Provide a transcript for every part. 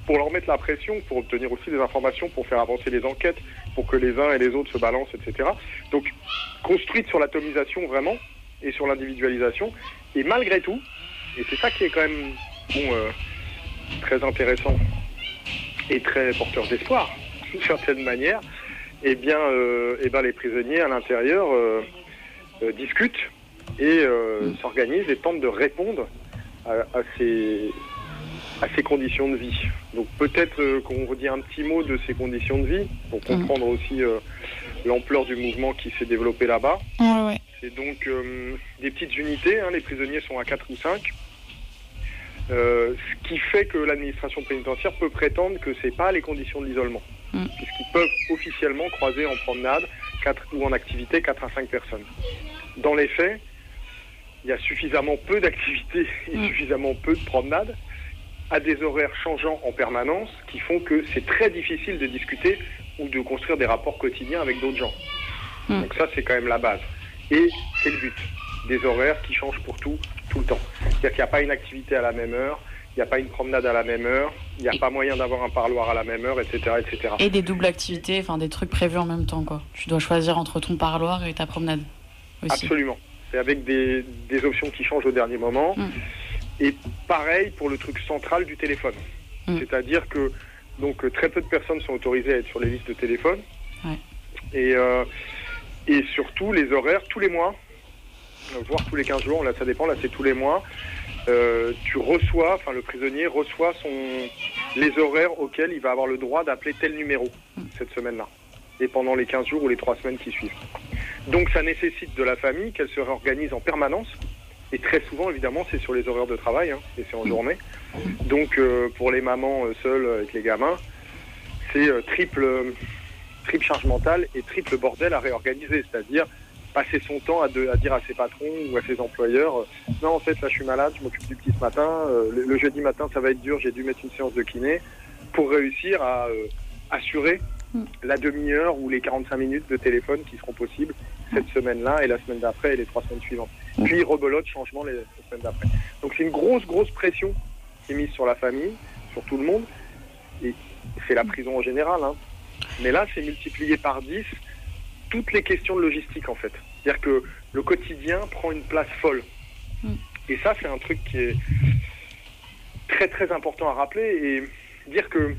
pour leur mettre la pression, pour obtenir aussi des informations, pour faire avancer les enquêtes, pour que les uns et les autres se balancent, etc. Donc, construite sur l'atomisation vraiment, et sur l'individualisation. Et malgré tout, et c'est ça qui est quand même très intéressant et très porteur d'espoir, d'une certaine manière, eh bien, les prisonniers à l'intérieur discutent et s'organisent et tentent de répondre à ces conditions de vie. Donc peut-être qu'on redit un petit mot de ces conditions de vie pour comprendre aussi l'ampleur du mouvement qui s'est développé là-bas. Ouais. C'est donc des petites unités, les prisonniers sont à 4 ou 5, ce qui fait que l'administration pénitentiaire peut prétendre que c'est pas les conditions de l'isolement, puisqu'ils peuvent officiellement croiser en promenade ou en activité 4 à 5 personnes. Dans les faits, il y a suffisamment peu d'activités et suffisamment peu de promenades à des horaires changeants en permanence qui font que c'est très difficile de discuter ou de construire des rapports quotidiens avec d'autres gens. Donc ça, c'est quand même la base. Et c'est le but, des horaires qui changent pour tout le temps. C'est-à-dire qu'il n'y a pas une activité à la même heure, il n'y a pas une promenade à la même heure, il n'y a pas moyen d'avoir un parloir à la même heure, etc., etc. Et des doubles activités, enfin des trucs prévus en même temps, quoi. Tu dois choisir entre ton parloir et ta promenade aussi. Absolument. C'est avec des options qui changent au dernier moment. Et pareil pour le truc central du téléphone. C'est-à-dire que donc très peu de personnes sont autorisées à être sur les listes de téléphone. Et surtout les horaires tous les mois, voire tous les 15 jours, là ça dépend, là c'est tous les mois. Le prisonnier reçoit les horaires auxquels il va avoir le droit d'appeler tel numéro cette semaine-là. Et pendant les 15 jours ou les 3 semaines qui suivent. Donc ça nécessite de la famille qu'elle se réorganise en permanence. Et très souvent, évidemment, c'est sur les horaires de travail, et c'est en journée. Donc, pour les mamans seules avec les gamins, c'est triple charge mentale et triple bordel à réorganiser. C'est-à-dire passer son temps à dire à ses patrons ou à ses employeurs « Non, en fait, là, je suis malade, je m'occupe du petit ce matin. Le jeudi matin, ça va être dur, j'ai dû mettre une séance de kiné. » Pour réussir à assurer la demi-heure ou les 45 minutes de téléphone qui seront possibles cette semaine-là et la semaine d'après et les 3 semaines suivantes. Puis rebelote, changement les semaines d'après. Donc c'est une grosse pression qui est mise sur la famille, sur tout le monde, et c'est la prison en général. Mais là, c'est multiplié par 10 toutes les questions de logistique en fait. C'est-à-dire que le quotidien prend une place folle. Et ça, c'est un truc qui est très très important à rappeler et dire que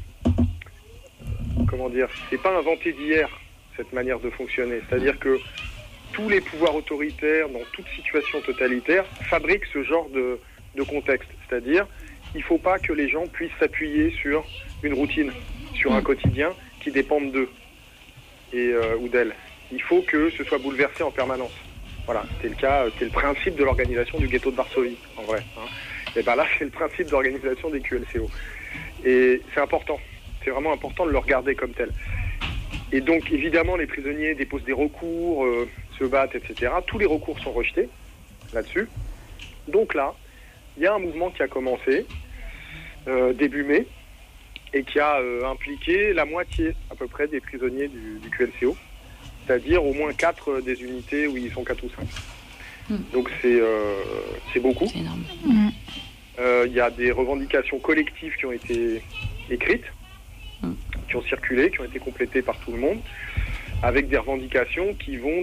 c'est pas inventé d'hier cette manière de fonctionner. C'est-à-dire que tous les pouvoirs autoritaires, dans toute situation totalitaire, fabriquent ce genre de contexte. C'est-à-dire, il ne faut pas que les gens puissent s'appuyer sur une routine, sur un quotidien qui dépende d'eux ou d'elles. Il faut que ce soit bouleversé en permanence. Voilà, c'était le principe de l'organisation du ghetto de Varsovie, en vrai. Et là, c'est le principe d'organisation des QLCO. Et c'est important. C'est vraiment important de le regarder comme tel. Et donc, évidemment, les prisonniers déposent des recours, se battent, etc. Tous les recours sont rejetés là-dessus. Donc là, il y a un mouvement qui a commencé début mai et qui a impliqué la moitié à peu près des prisonniers du QLCO, c'est-à-dire au moins 4 des unités où ils sont 4 ou 5. Donc c'est beaucoup. C'est énorme. Il y a des revendications collectives qui ont été écrites, qui ont circulé, qui ont été complétées par tout le monde, avec des revendications qui vont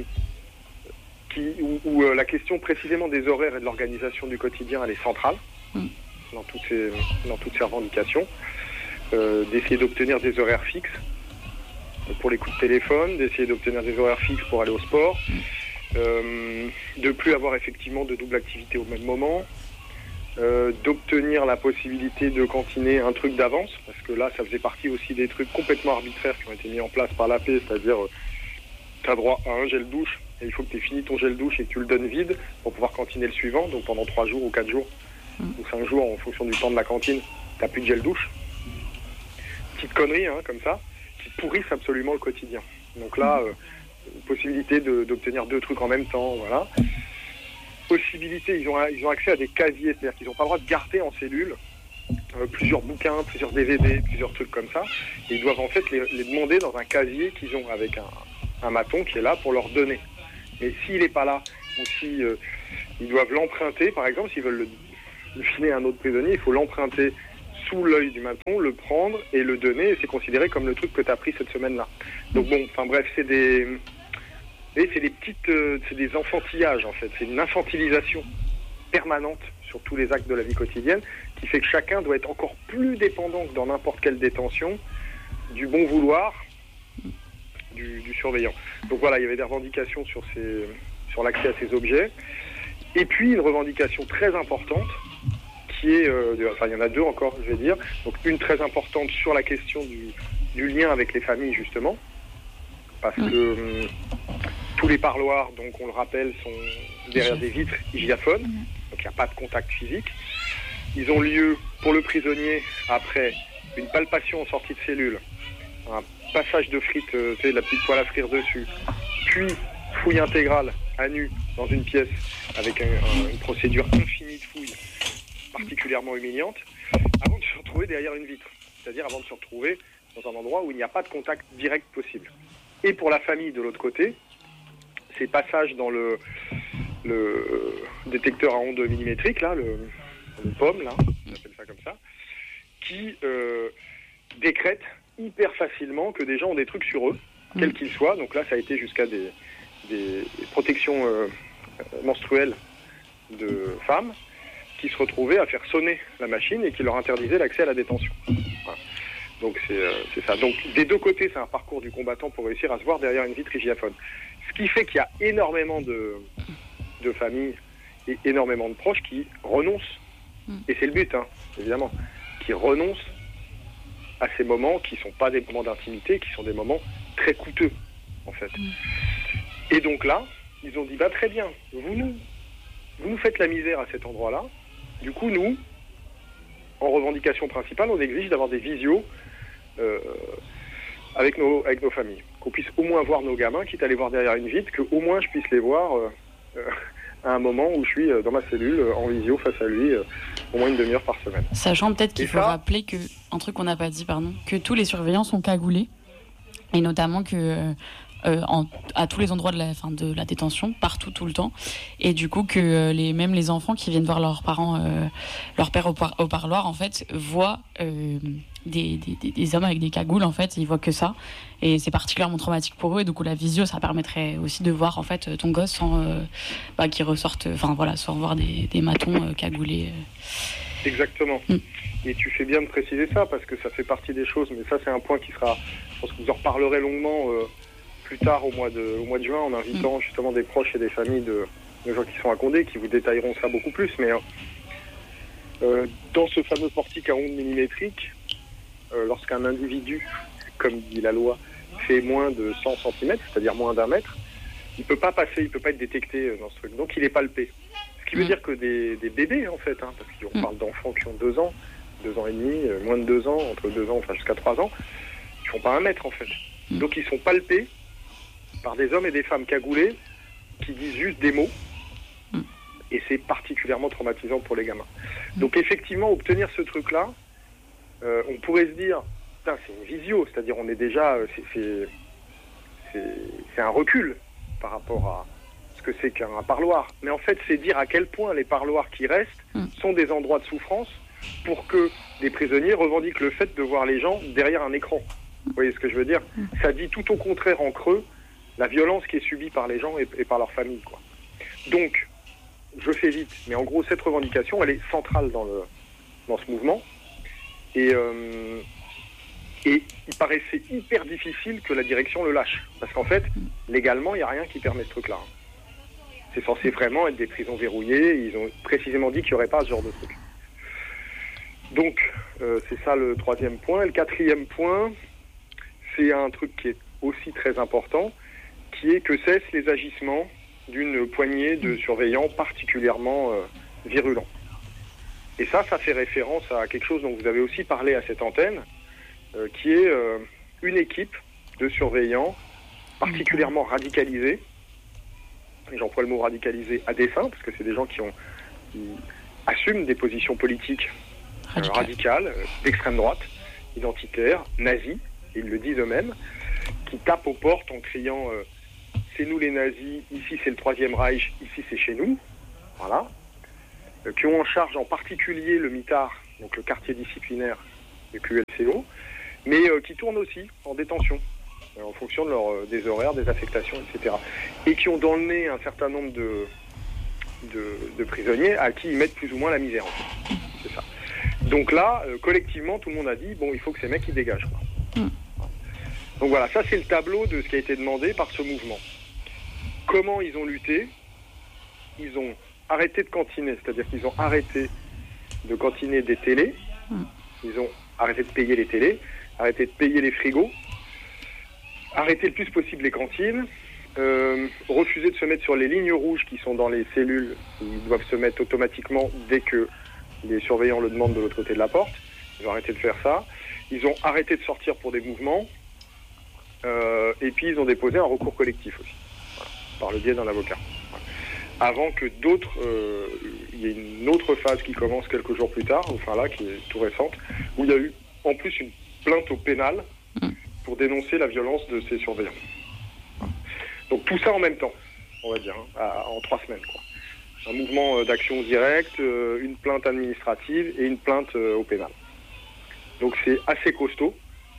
où la question précisément des horaires et de l'organisation du quotidien, elle est centrale dans toutes ces revendications. D'essayer d'obtenir des horaires fixes pour les coups de téléphone, d'essayer d'obtenir des horaires fixes pour aller au sport, de plus avoir effectivement de double activité au même moment, d'obtenir la possibilité de cantiner un truc d'avance, parce que là, ça faisait partie aussi des trucs complètement arbitraires qui ont été mis en place par l'AP, c'est-à-dire tu as droit à un gel douche, et il faut que tu aies fini ton gel douche et que tu le donnes vide pour pouvoir cantiner le suivant, donc pendant 3 jours ou 4 jours, ou 5 jours, en fonction du temps de la cantine, tu n'as plus de gel douche. Petite connerie, comme ça, qui pourrissent absolument le quotidien. Donc là, possibilité d'obtenir 2 trucs en même temps, voilà. Possibilité, ils ont accès à des casiers, c'est-à-dire qu'ils n'ont pas le droit de garder en cellule plusieurs bouquins, plusieurs DVD, plusieurs trucs comme ça. Et ils doivent en fait les demander dans un casier qu'ils ont avec un maton qui est là pour leur donner. Mais s'il n'est pas là, ou si ils doivent l'emprunter, par exemple, s'ils veulent le filer à un autre prisonnier, il faut l'emprunter sous l'œil du maton, le prendre et le donner, et c'est considéré comme le truc que tu as pris cette semaine-là. Donc bon, enfin bref, c'est des enfantillages en fait, c'est une infantilisation permanente sur tous les actes de la vie quotidienne, qui fait que chacun doit être encore plus dépendant que dans n'importe quelle détention du bon vouloir du surveillant. Donc voilà, il y avait des revendications sur l'accès à ces objets. Et puis une revendication très importante, qui est, il y en a deux encore, je vais dire. Donc une très importante sur la question du lien avec les familles, justement, parce que tous les parloirs, donc on le rappelle, sont derrière des vitres hygiaphones, donc il n'y a pas de contact physique. Ils ont lieu pour le prisonnier après une palpation en sortie de cellule, un passage de frites, la petite poêle à frire dessus, puis fouille intégrale à nu dans une pièce avec une procédure infinie de fouilles particulièrement humiliante, avant de se retrouver derrière une vitre, c'est-à-dire avant de se retrouver dans un endroit où il n'y a pas de contact direct possible. Et pour la famille de l'autre côté, ces passages dans le détecteur à ondes millimétriques, là, le POM, là, on appelle ça comme ça, qui décrète hyper facilement que des gens ont des trucs sur eux, quels qu'ils soient. Donc là, ça a été jusqu'à des protections menstruelles de femmes qui se retrouvaient à faire sonner la machine et qui leur interdisaient l'accès à la détention. Voilà. Donc c'est ça. Donc des deux côtés, c'est un parcours du combattant pour réussir à se voir derrière une vitre hygiaphone. Ce qui fait qu'il y a énormément de familles et énormément de proches qui renoncent, et c'est le but, évidemment, qui renoncent à ces moments qui ne sont pas des moments d'intimité, qui sont des moments très coûteux, en fait. Et donc là, ils ont dit, très bien, vous nous faites la misère à cet endroit-là. Du coup, nous, en revendication principale, on exige d'avoir des visios avec nos familles. Qu'on puisse au moins voir nos gamins, quitte à les voir derrière une vitre, qu'au moins je puisse les voir à un moment où je suis dans ma cellule, en visio, face à lui, au moins une demi-heure par semaine. Sachant peut-être qu'il faut rappeler un truc qu'on n'a pas dit, que tous les surveillants sont cagoulés, et notamment que à tous les endroits de la détention, partout, tout le temps, et du coup que même les enfants qui viennent voir leurs parents, leur père au parloir, en fait, voient des hommes avec des cagoules, en fait, ils voient que ça, et c'est particulièrement traumatique pour eux, et du coup la visio, ça permettrait aussi de voir en fait ton gosse sans qu'il ressorte, sans voir des matons cagoulés. Exactement. Et tu fais bien de préciser ça, parce que ça fait partie des choses, mais ça c'est un point qui sera, je pense que vous en reparlerez longuement plus tard au mois de juin, en invitant justement des proches et des familles de gens qui sont à Condé, qui vous détailleront ça beaucoup plus. Mais dans ce fameux portique à ondes millimétriques, lorsqu'un individu, comme dit la loi, fait moins de 100 cm, c'est-à-dire moins d'1 mètre, il peut pas être détecté dans ce truc. Donc il est palpé. Ce qui veut dire que des bébés, en fait, parce qu'on parle d'enfants qui ont 2 ans, 2 ans et demi, moins de 2 ans, entre 2 ans, jusqu'à 3 ans, ils font pas 1 mètre, en fait. Donc ils sont palpés par des hommes et des femmes cagoulés qui disent juste des mots, et c'est particulièrement traumatisant pour les gamins. Donc effectivement, obtenir ce truc-là, on pourrait se dire, c'est une visio, c'est-à-dire on est déjà, c'est un recul par rapport à ce que c'est qu'un parloir. Mais en fait, c'est dire à quel point les parloirs qui restent sont des endroits de souffrance pour que les prisonniers revendiquent le fait de voir les gens derrière un écran. Vous voyez ce que je veux dire ? Ça dit tout au contraire en creux la violence qui est subie par les gens et par leurs familles, quoi. Donc, je fais vite, mais en gros, cette revendication, elle est centrale dans ce mouvement. Et il paraissait hyper difficile que la direction le lâche. Parce qu'en fait, légalement, il n'y a rien qui permet ce truc-là. C'est censé vraiment être des prisons verrouillées. Ils ont précisément dit qu'il n'y aurait pas ce genre de truc. Donc, c'est ça le 3e point. Et le 4e point, c'est un truc qui est aussi très important, qui est que cessent les agissements d'une poignée de surveillants particulièrement virulents. Et ça fait référence à quelque chose dont vous avez aussi parlé à cette antenne, qui est une équipe de surveillants particulièrement radicalisés. Et j'emploie le mot radicalisé à dessein, parce que c'est des gens qui assument des positions politiques radicales, d'extrême droite, identitaires, nazis, ils le disent eux-mêmes, qui tapent aux portes en criant c'est nous les nazis, ici c'est le 3e Reich, ici c'est chez nous, voilà, qui ont en charge en particulier le mitard, donc le quartier disciplinaire du QLCO, mais qui tournent aussi en détention, en fonction de des horaires, des affectations, etc. Et qui ont dans le nez un certain nombre de prisonniers à qui ils mettent plus ou moins la misère. En fait. C'est ça. Donc là, collectivement, tout le monde a dit, bon, il faut que ces mecs, ils dégagent. Quoi. Donc voilà, ça c'est le tableau de ce qui a été demandé par ce mouvement. Comment ils ont lutté? Ils ont arrêté de cantiner, c'est-à-dire qu'ils ont arrêté de cantiner des télés, ils ont arrêté de payer les télés, arrêté de payer les frigos, arrêté le plus possible les cantines, refusé de se mettre sur les lignes rouges qui sont dans les cellules, ils doivent se mettre automatiquement dès que les surveillants le demandent de l'autre côté de la porte. Ils ont arrêté de faire ça. Ils ont arrêté de sortir pour des mouvements. Et puis ils ont déposé un recours collectif aussi, voilà, par le biais d'un avocat. Voilà. Avant que d'autres, il y ait une autre phase qui commence quelques jours plus tard, enfin là, qui est tout récente, où il y a eu en plus une plainte au pénal pour dénoncer la violence de ces surveillants. Voilà. Donc tout ça en même temps, on va dire, en 3 semaines, quoi. Un mouvement d'action directe, une plainte administrative et une plainte au pénal. Donc c'est assez costaud.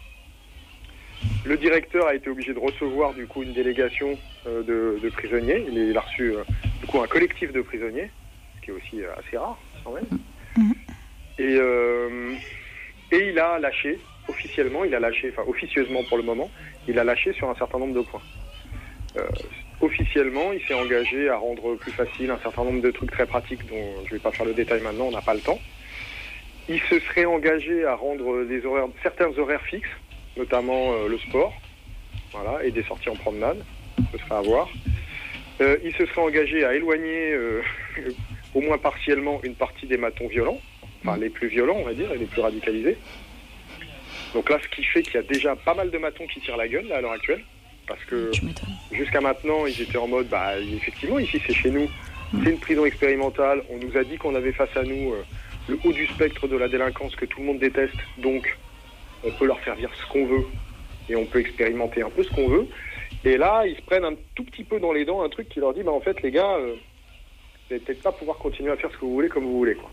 Le directeur a été obligé de recevoir du coup une délégation de prisonniers. Il a reçu du coup un collectif de prisonniers, ce qui est aussi assez rare quand même. Et il a lâché officiellement, officieusement pour le moment, il a lâché sur un certain nombre de points. Officiellement, il s'est engagé à rendre plus facile un certain nombre de trucs très pratiques dont je ne vais pas faire le détail maintenant, on n'a pas le temps. Il se serait engagé à rendre certains horaires fixes, notamment le sport, voilà, et des sorties en promenade, ce serait à voir. Il se serait engagé à éloigner, au moins partiellement, une partie des matons violents, enfin les plus violents, on va dire, et les plus radicalisés. Donc là, ce qui fait qu'il y a déjà pas mal de matons qui tirent la gueule, là, à l'heure actuelle, parce que jusqu'à maintenant, ils étaient en mode, effectivement, ici, c'est chez nous, c'est une prison expérimentale, on nous a dit qu'on avait face à nous le haut du spectre de la délinquance que tout le monde déteste, donc on peut leur faire dire ce qu'on veut et on peut expérimenter un peu ce qu'on veut. Et là, ils se prennent un tout petit peu dans les dents un truc qui leur dit, en fait, les gars, vous n'allez peut-être pas pouvoir continuer à faire ce que vous voulez comme vous voulez, quoi.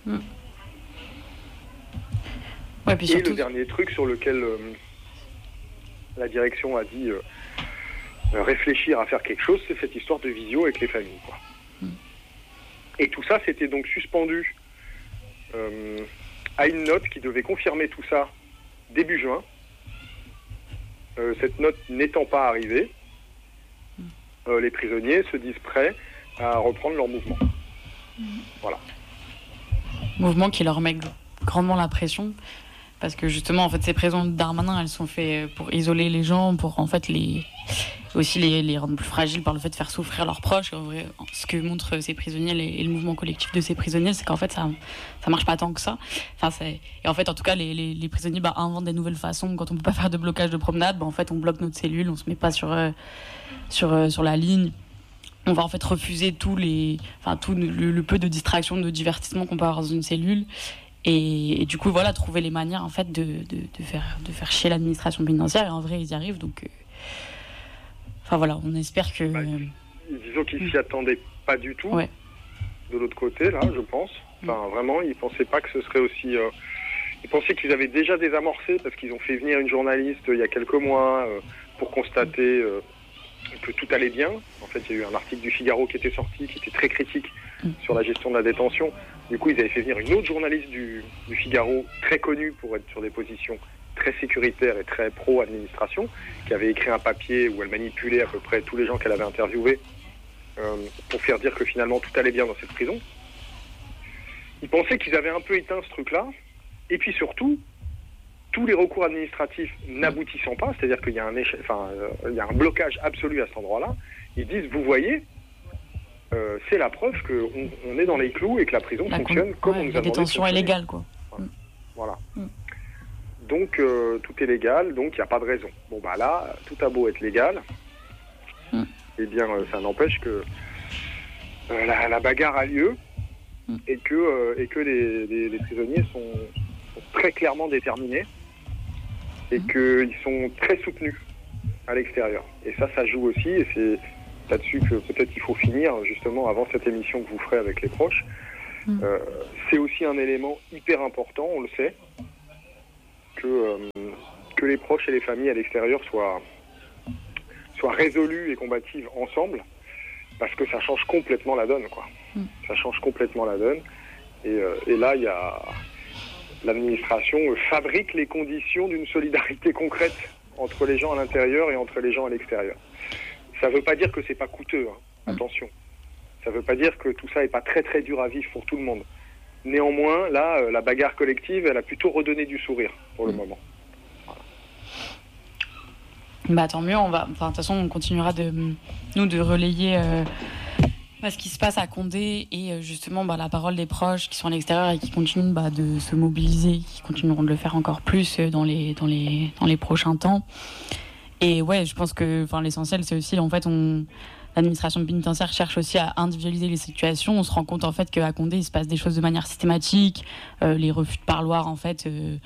Ouais, puis surtout... Et le dernier truc sur lequel la direction a dit réfléchir à faire quelque chose, c'est cette histoire de visio avec les familles, quoi. Et tout ça, c'était donc suspendu à une note qui devait confirmer tout ça début juin. Cette note n'étant pas arrivée, les prisonniers se disent prêts à reprendre leur mouvement. Voilà. Mouvement qui leur met grandement la pression, parce que justement, en fait, ces prisons Darmanin, elles sont faites pour isoler les gens, pour en fait les rendre plus fragiles par le fait de faire souffrir leurs proches. En vrai, ce que montrent ces prisonniers et le mouvement collectif de ces prisonniers, c'est qu'en fait, ça marche pas tant que ça. Et en fait, en tout cas, les prisonniers inventent des nouvelles façons. Quand on peut pas faire de blocage de promenade, en fait, on bloque notre cellule, on se met pas sur la ligne. On va en fait refuser tout le peu de distraction, de divertissement qu'on peut avoir dans une cellule. Et du coup, voilà, trouver les manières en fait de faire chier l'administration pénitentiaire. Et en vrai, ils y arrivent. Donc, voilà, on espère que. Disons qu'ils s'y attendaient pas du tout. Ouais. De l'autre côté, là, je pense. Vraiment, ils pensaient pas que ce serait aussi. Ils pensaient qu'ils avaient déjà désamorcé parce qu'ils ont fait venir une journaliste il y a quelques mois pour constater que tout allait bien. En fait, il y a eu un article du Figaro qui était sorti, qui était très critique sur la gestion de la détention. Du coup, ils avaient fait venir une autre journaliste du Figaro, très connue pour être sur des positions très sécuritaires et très pro-administration, qui avait écrit un papier où elle manipulait à peu près tous les gens qu'elle avait interviewés pour faire dire que finalement tout allait bien dans cette prison. Ils pensaient qu'ils avaient un peu éteint ce truc-là. Et puis surtout, tous les recours administratifs n'aboutissant pas, c'est-à-dire qu'il y a il y a un blocage absolu à cet endroit-là, ils disent, vous voyez, c'est la preuve qu'on est dans les clous et que la prison fonctionne comme on nous a demandé. La détention est légale, quoi. Voilà. Donc, tout est légal, donc il n'y a pas de raison. Bon, là, tout a beau être légal, eh bien, ça n'empêche que la bagarre a lieu et que les prisonniers sont très clairement déterminés et qu'ils sont très soutenus à l'extérieur. Et ça joue aussi, et c'est là-dessus que peut-être il faut finir, justement, avant cette émission que vous ferez avec les proches. C'est aussi un élément hyper important, on le sait, que les proches et les familles à l'extérieur soient résolues et combatives ensemble, parce que ça change complètement la donne, quoi. Ça change complètement la donne. Et là, l'administration fabrique les conditions d'une solidarité concrète entre les gens à l'intérieur et entre les gens à l'extérieur. Ça ne veut pas dire que c'est pas coûteux, hein. Attention. Ça ne veut pas dire que tout ça n'est pas très très dur à vivre pour tout le monde. Néanmoins, là, la bagarre collective, elle a plutôt redonné du sourire pour le moment. Bah tant mieux, de toute façon on continuera de relayer ce qui se passe à Condé et justement la parole des proches qui sont à l'extérieur et qui continuent de se mobiliser, qui continueront de le faire encore plus dans les prochains temps. Et ouais, je pense que l'essentiel c'est aussi en fait l'administration pénitentiaire cherche aussi à individualiser les situations. On se rend compte en fait qu'à Condé il se passe des choses de manière systématique, les refus de parloir en fait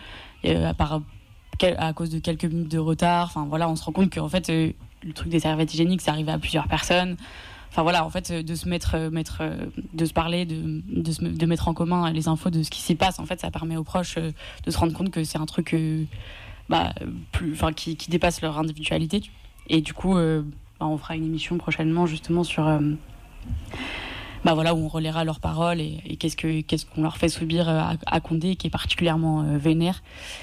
à cause de quelques minutes de retard. On se rend compte qu'en fait le truc des serviettes hygiéniques c'est arrivé à plusieurs personnes. De se parler, de mettre en commun les infos de ce qui s'y passe, en fait ça permet aux proches de se rendre compte que c'est un truc qui dépasse leur individualité. Et du coup on fera une émission prochainement justement sur où on relaiera leurs paroles et qu'est-ce qu'on leur fait subir à Condé qui est particulièrement vénère.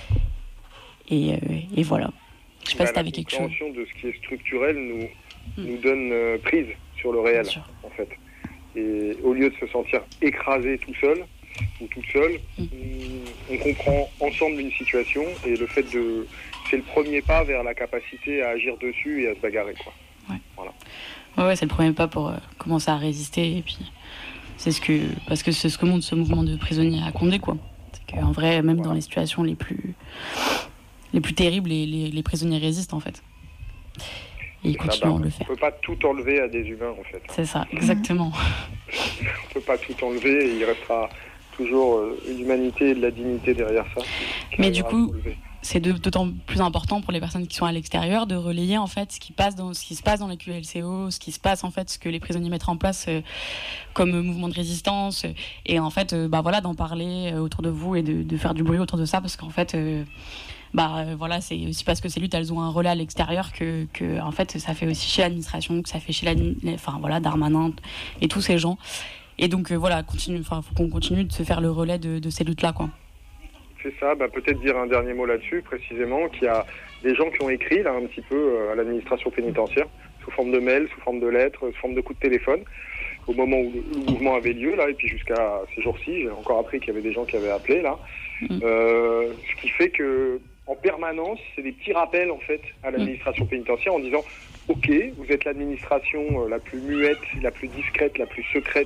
Et voilà. Je sais pas si tu avais quelque chose. La compréhension de ce qui est structurel nous donne prise sur le réel, en fait. Et au lieu de se sentir écrasé tout seul ou toute seule, on comprend ensemble une situation et le fait c'est le premier pas vers la capacité à agir dessus et à se bagarrer, quoi. Ouais. Voilà. Ouais, c'est le premier pas pour commencer à résister et puis parce que c'est ce que montre ce mouvement de prisonniers à Condé, quoi. C'est qu'en vrai, même dans les situations les plus terribles, les prisonniers résistent en fait. Et ils continuent de le faire. On ne peut pas tout enlever à des humains en fait. C'est ça, exactement. On ne peut pas tout enlever et il restera toujours l'humanité et de la dignité derrière ça. Mais du coup, c'est d'autant plus important pour les personnes qui sont à l'extérieur de relayer en fait ce qui se passe dans les QLCO, ce qui se passe en fait, ce que les prisonniers mettent en place comme mouvement de résistance et en fait d'en parler autour de vous et de faire du bruit autour de ça parce qu'en fait c'est aussi parce que ces luttes elles ont un relais à l'extérieur que en fait ça fait aussi chez l'administration, que ça fait chez Darmanin et tous ces gens. Et donc faut qu'on continue de se faire le relais de ces luttes là, quoi. C'est ça, peut-être dire un dernier mot là-dessus précisément, qu'il y a des gens qui ont écrit là un petit peu à l'administration pénitentiaire sous forme de mails, sous forme de lettres, sous forme de coups de téléphone au moment où le mouvement avait lieu là, et puis jusqu'à ces jours-ci, j'ai encore appris qu'il y avait des gens qui avaient appelé là. Ce qui fait que en permanence, c'est des petits rappels en fait à l'administration pénitentiaire en disant OK, vous êtes l'administration la plus muette, la plus discrète, la plus secrète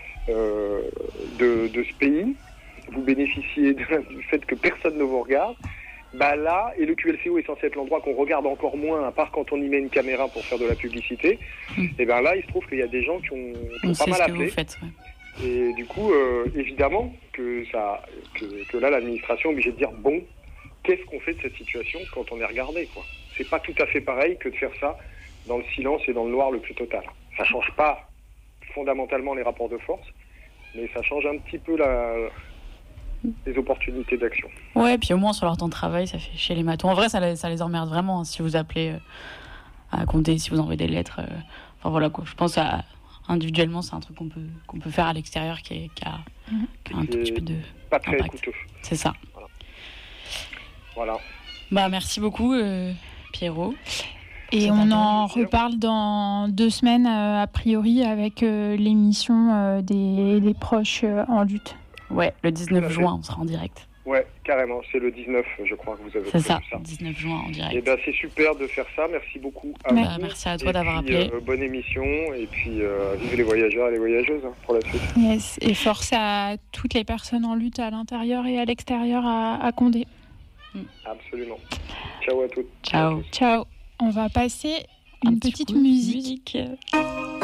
de ce pays. Vous bénéficiez du fait que personne ne vous regarde. Là, et le QLCO est censé être l'endroit qu'on regarde encore moins, à part quand on y met une caméra pour faire de la publicité. Et là, il se trouve qu'il y a des gens qui ont pas mal appelé. Et du coup, évidemment que là, l'administration est obligée de dire bon, qu'est-ce qu'on fait de cette situation quand on est regardé, quoi. C'est pas tout à fait pareil que de faire ça dans le silence et dans le noir le plus total. Ça change pas fondamentalement les rapports de force, mais ça change un petit peu les opportunités d'action. Ouais, puis au moins sur leur temps de travail, ça fait chier les matons. En vrai, ça les emmerde vraiment si vous appelez à Condé, si vous envoyez des lettres. Quoi. Je pense individuellement, c'est un truc qu'on peut faire à l'extérieur qui a un tout petit peu de pas très impact. Coûteux. C'est ça. Voilà. Merci beaucoup, Pierrot. Et on en reparle dans 2 semaines, a priori, avec l'émission des proches en lutte. Ouais, le 19 juin, on sera en direct. Ouais, carrément. C'est le 19, je crois que vous avez fait ça. 19 juin en direct. Et c'est super de faire ça. Merci beaucoup à vous. Merci à toi d'avoir appelé. Bonne émission. Et puis, vive les voyageurs et les voyageuses pour la suite. Yes. Et force à toutes les personnes en lutte à l'intérieur et à l'extérieur à Condé. Absolument. Ciao à toutes. Ciao. Ciao. On va passer une petite musique.